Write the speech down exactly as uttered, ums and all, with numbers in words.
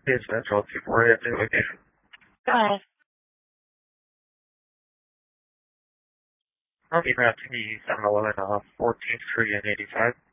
It's Central two four eight, new location. Hi. I'll be back to the seven eleven off fourteenth Street and eighty-five.